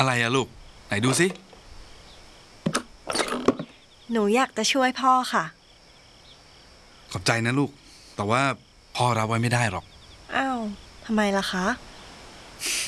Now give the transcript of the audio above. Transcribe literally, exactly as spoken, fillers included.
อะไรอะลูกไหนดูสิหนูอยากจะช่วยพ่อค่ะขอบใจนะลูกแต่ว่าพ่อรับไว้ไม่ได้หรอกอ้าวทำไมล่ะคะ